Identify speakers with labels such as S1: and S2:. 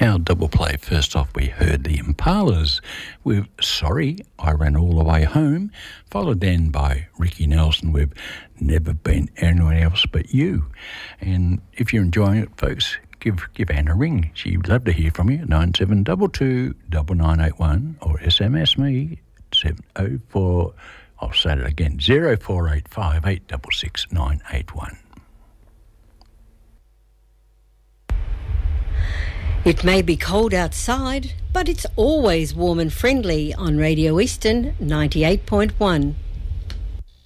S1: Our double play, first off, we heard the Impalas with Sorry, I Ran All the Way Home, followed then by Ricky Nelson with Never Been Anyone Else But You. And if you're enjoying it, folks, give Anne a ring. She'd love to hear from you, 9722 9981, or SMS me, 704, I'll say it again, 0485 866 981.
S2: It may be cold outside, but it's always warm and friendly on Radio Eastern 98.1.